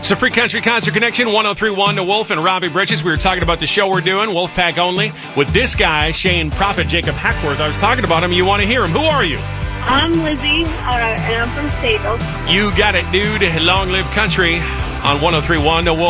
It's a Free Country Concert Connection, 103.1 to Wolf and Robbie Bridges. We were talking about the show we're doing, Wolfpack Only, with this guy, Shane Prophet, Jacob Hackworth. I was talking about him. You want to hear him. Who are you? I'm Lizzie, and I'm from Staples. You got it, dude. Long live country on 103.1 to Wolf.